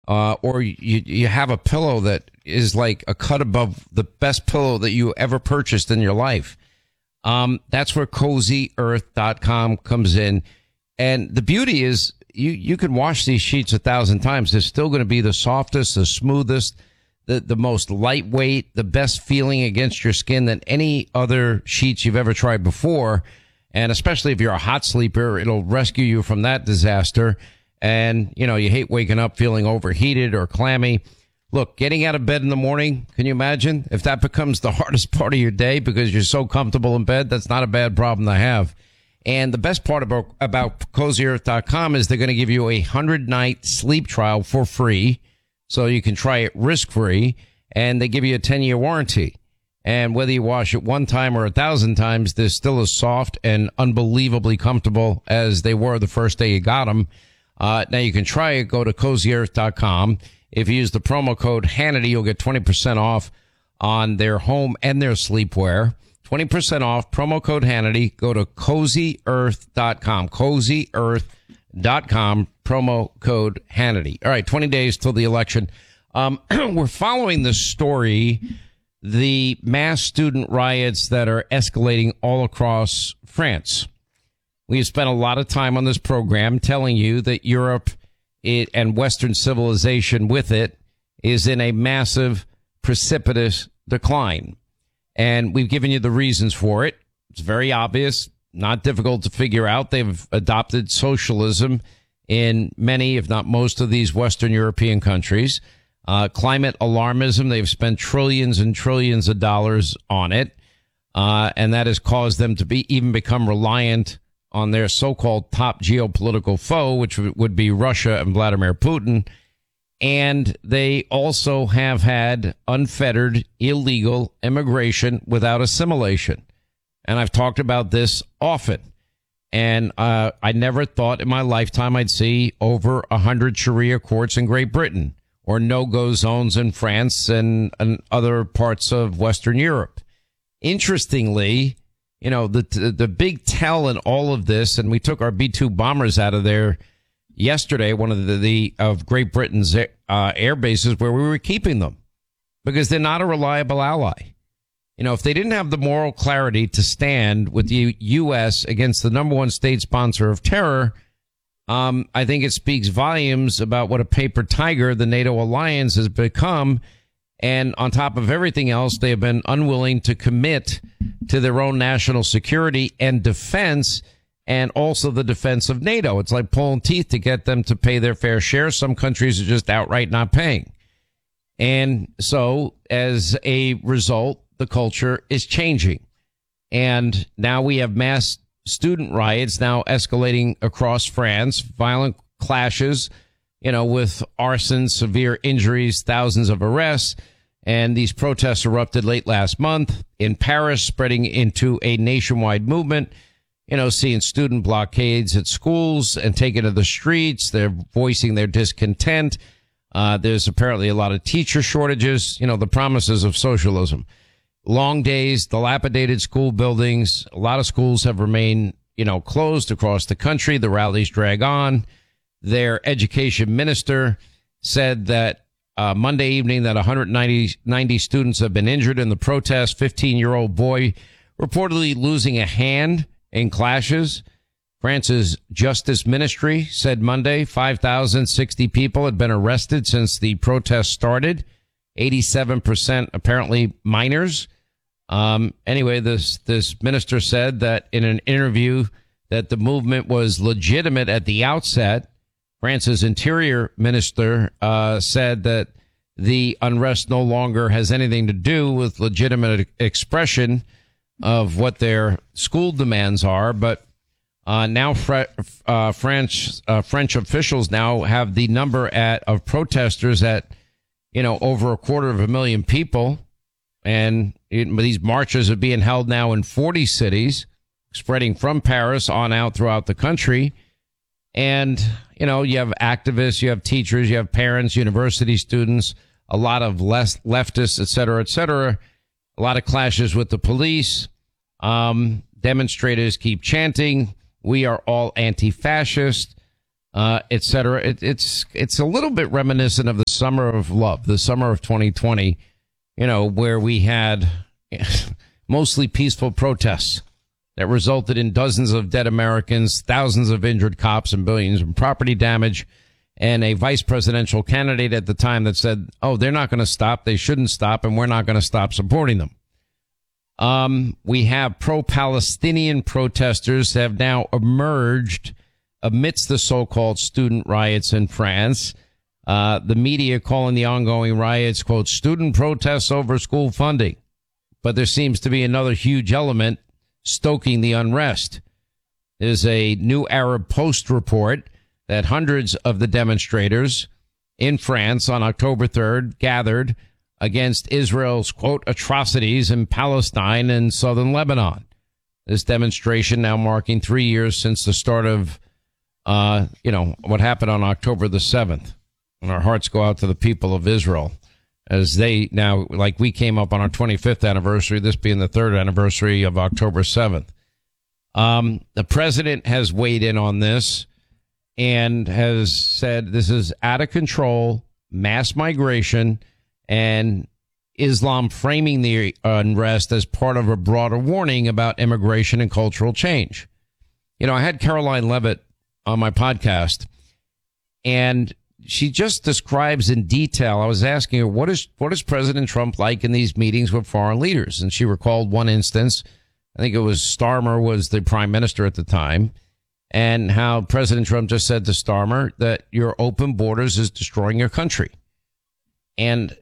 or you have a pillow that is like a cut above the best pillow that you ever purchased in your life. That's where CozyEarth.com comes in. And the beauty is you can wash these sheets 1,000 times. They're still going to be the softest, the smoothest, the most lightweight, the best feeling against your skin than any other sheets you've ever tried before. And especially if you're a hot sleeper, it'll rescue you from that disaster. And, you hate waking up feeling overheated or clammy. Look, getting out of bed in the morning, can you imagine if that becomes the hardest part of your day because you're so comfortable in bed? That's not a bad problem to have. And the best part about CozyEarth.com is they're going to give you a 100-night sleep trial for free, so you can try it risk-free, and they give you a 10-year warranty. And whether you wash it one time or 1,000 times, they're still as soft and unbelievably comfortable as they were the first day you got them. Now you can try it. Go to CozyEarth.com. If you use the promo code Hannity, you'll get 20% off on their home and their sleepwear. 20% off, promo code Hannity. Go to CozyEarth.com. CozyEarth.com, promo code Hannity. All right, 20 days till the election. We're following the story, the mass student riots that are escalating all across France. We have spent a lot of time on this program telling you that Europe and Western civilization with it is in a massive, precipitous decline. And we've given you the reasons for it. It's very obvious, not difficult to figure out. They've adopted socialism in many, if not most, of these Western European countries. Climate alarmism, they've spent trillions and trillions of dollars on it. And that has caused them to even become reliant on their so-called top geopolitical foe, which would be Russia and Vladimir Putin. And they also have had unfettered, illegal immigration without assimilation. And I've talked about this often. And I never thought in my lifetime I'd see over 100 Sharia courts in Great Britain or no-go zones in France and other parts of Western Europe. Interestingly, the big tell in all of this, and we took our B-2 bombers out of there yesterday, one of the Great Britain's air bases where we were keeping them because they're not a reliable ally. If they didn't have the moral clarity to stand with the U.S. against the number one state sponsor of terror, I think it speaks volumes about what a paper tiger the NATO alliance has become. And on top of everything else, they have been unwilling to commit to their own national security and defense, and also the defense of NATO. It's like pulling teeth to get them to pay their fair share. Some countries are just outright not paying. And so as a result, the culture is changing. And now we have mass student riots now escalating across France, violent clashes, with arson, severe injuries, thousands of arrests. And these protests erupted late last month in Paris, spreading into a nationwide movement, seeing student blockades at schools and taking to the streets. They're voicing their discontent. There's apparently a lot of teacher shortages, the promises of socialism. Long days, dilapidated school buildings. A lot of schools have remained, closed across the country. The rallies drag on. Their education minister said that Monday evening that 190 students have been injured in the protest. 15-year-old boy reportedly losing a hand in clashes. France's Justice Ministry said Monday 5,060 people had been arrested since the protest started. 87% apparently minors. Anyway, this minister said that in an interview that the movement was legitimate at the outset. France's interior minister said that the unrest no longer has anything to do with legitimate expression of what their school demands are. But now French officials now have the number of protesters at, over 250,000 people. And these marches are being held now in 40 cities, spreading from Paris on out throughout the country. And, you have activists, you have teachers, you have parents, university students, a lot of leftists, et cetera, a lot of clashes with the police. Demonstrators keep chanting, "We are all anti-fascist." et cetera. It's a little bit reminiscent of the summer of love, the summer of 2020, where we had mostly peaceful protests that resulted in dozens of dead Americans, thousands of injured cops, and billions in property damage, and a vice presidential candidate at the time that said, oh, they're not going to stop, they shouldn't stop, and we're not going to stop supporting them. We have pro-Palestinian protesters have now emerged amidst the so-called student riots in France. The media calling the ongoing riots, quote, student protests over school funding. But there seems to be another huge element stoking the unrest. There's a new Arab Post report that hundreds of the demonstrators in France on October 3rd gathered against Israel's, quote, atrocities in Palestine and southern Lebanon. This demonstration now marking 3 years since the start of, what happened on October the 7th. And our hearts go out to the people of Israel as they now, like we came up on our 25th anniversary, this being the third anniversary of October 7th. The president has weighed in on this and has said this is out of control, mass migration, and Islam framing the unrest as part of a broader warning about immigration and cultural change. I had Caroline Levitt on my podcast, and she just describes in detail. I was asking her, what is President Trump like in these meetings with foreign leaders? And she recalled one instance. I think it was Starmer was the prime minister at the time, and how President Trump just said to Starmer that your open borders is destroying your country. And,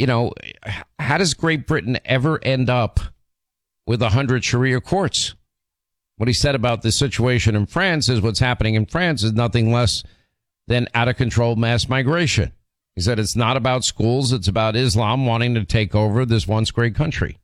how does Great Britain ever end up with 100 Sharia courts? What he said about the situation in France is what's happening in France is nothing less than out of control mass migration. He said it's not about schools. It's about Islam wanting to take over this once great country.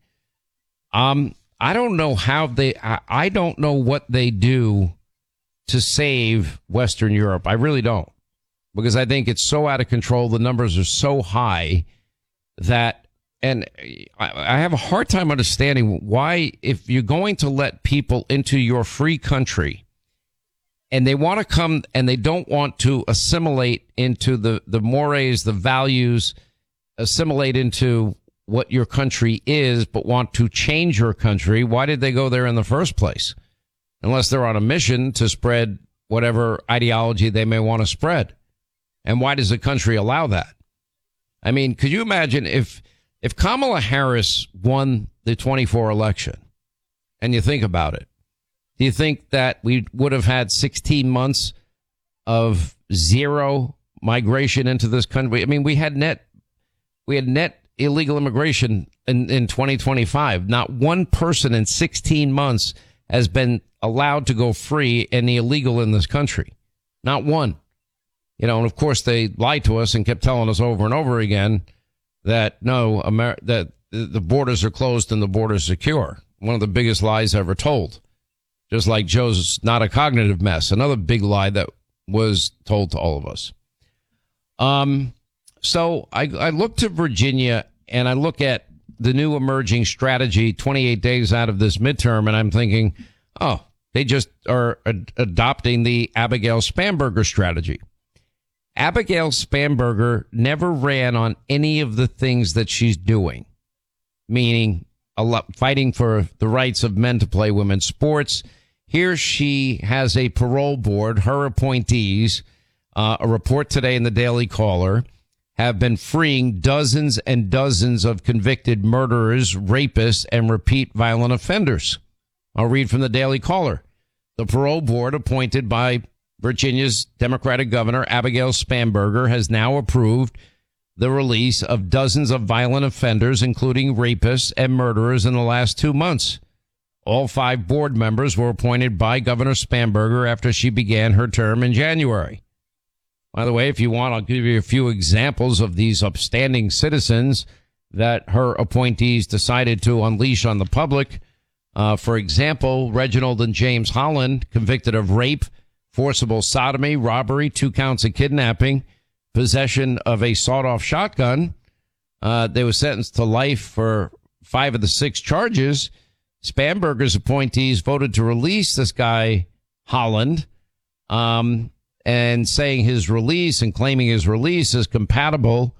I don't know I don't know what they do to save Western Europe. I really don't, because I think it's so out of control. The numbers are so high that, and I have a hard time understanding why, if you're going to let people into your free country and they want to come and they don't want to assimilate into the mores, the values, assimilate into what your country is, but want to change your country, why did they go there in the first place? Unless they're on a mission to spread whatever ideology they may want to spread. And why does the country allow that? I mean, could you imagine if Kamala Harris won the 24 election, and you think about it, do you think that we would have had 16 months of zero migration into this country? I mean, we had net illegal immigration in 2025. Not one person in 16 months has been allowed to go free and illegal in this country. Not one. And of course they lied to us and kept telling us over and over again that no, that the borders are closed and the borders secure. One of the biggest lies ever told. Just like Joe's not a cognitive mess. Another big lie that was told to all of us. So I look to Virginia and I look at the new emerging strategy 28 days out of this midterm, and I'm thinking, oh, they just are adopting the Abigail Spanberger strategy. Abigail Spanberger never ran on any of the things that she's doing, meaning fighting for the rights of men to play women's sports. Here she has a parole board. Her appointees, a report today in the Daily Caller, have been freeing dozens and dozens of convicted murderers, rapists, and repeat violent offenders. I'll read from the Daily Caller. The parole board appointed by Virginia's Democratic Governor Abigail Spanberger has now approved the release of dozens of violent offenders, including rapists and murderers, in the last 2 months. All 5 board members were appointed by Governor Spanberger after she began her term in January. By the way, if you want, I'll give you a few examples of these upstanding citizens that her appointees decided to unleash on the public. For example, Reginald and James Holland, convicted of rape, forcible sodomy, robbery, 2 counts of kidnapping, possession of a sawed-off shotgun. They were sentenced to life for 5 of the 6 charges. Spanberger's appointees voted to release this guy, Holland, and saying his release and claiming his release is compatible